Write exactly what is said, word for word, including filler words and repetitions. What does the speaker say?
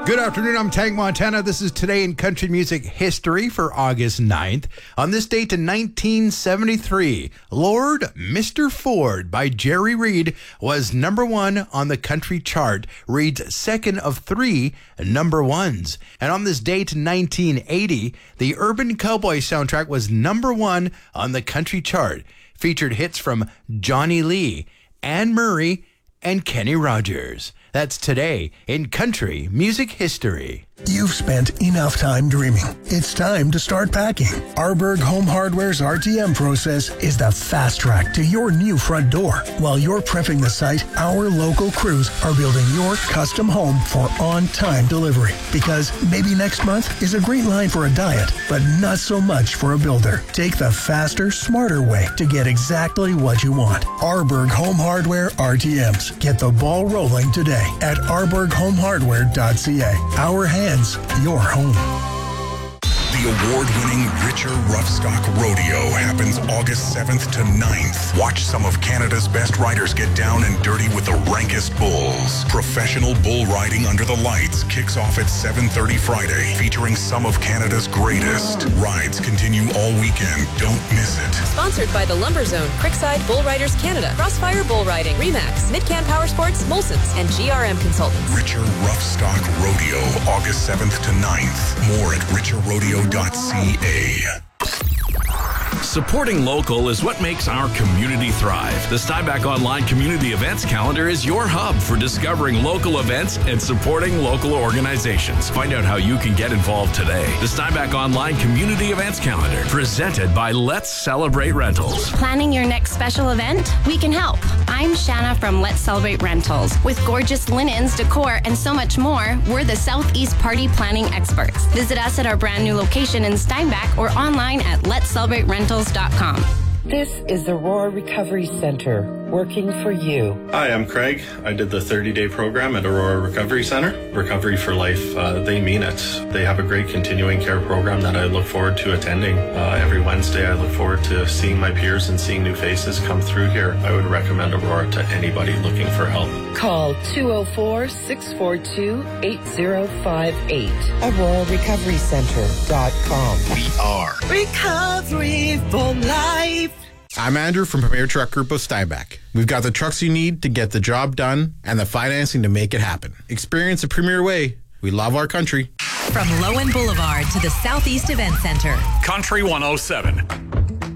Good afternoon, I'm Tank Montana. This is Today in Country Music History for August ninth. On this date in nineteen seventy-three, Lord Mister Ford by Jerry Reed was number one on the country chart, Reed's second of three number ones. And on this date in nineteen eighty, the Urban Cowboy soundtrack was number one on the country chart, featured hits from Johnny Lee, Anne Murray, and Kenny Rogers. That's Today in Country Music History. You've spent enough time dreaming. It's time to start packing. Arborg Home Hardware's R T M process is the fast track to your new front door. While you're prepping the site, our local crews are building your custom home for on-time delivery. Because maybe next month is a green line for a diet, but not so much for a builder. Take the faster, smarter way to get exactly what you want. Arborg Home Hardware R T Ms. Get the ball rolling today at arborg home hardware dot c a. Our hands, your home. The award-winning Richer Roughstock Rodeo happens August seventh to ninth. Watch some of Canada's best riders get down and dirty with the rankest bulls. Professional bull riding under the lights kicks off at seven thirty Friday, featuring some of Canada's greatest. Rides continue all weekend. Don't miss it. Sponsored by the Lumber Zone, Crickside Bull Riders Canada, Crossfire Bull Riding, Remax, Midcan Power Sports, Molson's, and G R M Consultants. Richer Roughstock Rodeo, August seventh to ninth. More at richer rodeo dot c a. Supporting local is what makes our community thrive. The Steinbach Online Community Events Calendar is your hub for discovering local events and supporting local organizations. Find out how you can get involved today. The Steinbach Online Community Events Calendar, presented by Let's Celebrate Rentals. Planning your next special event? We can help. I'm Shanna from Let's Celebrate Rentals. With gorgeous linens, decor, and so much more, we're the Southeast Party Planning experts. Visit us at our brand new location in Steinbach or online at lets celebrate rentals dot com. This is the Aurora Recovery Center, working for you. Hi, I'm Craig. I did the thirty-day program at Aurora Recovery Center. Recovery for Life, uh, they mean it. They have a great continuing care program that I look forward to attending. Uh, every Wednesday, I look forward to seeing my peers and seeing new faces come through here. I would recommend Aurora to anybody looking for help. Call two oh four, six four two, eight oh five eight. aurora recovery center dot com. We are Recovery for Life. I'm Andrew from Premier Truck Group of Steinbach. We've got the trucks you need to get the job done and the financing to make it happen. Experience the Premier way. We love our country. From Lowen Boulevard to the Southeast Event Center. Country one oh seven.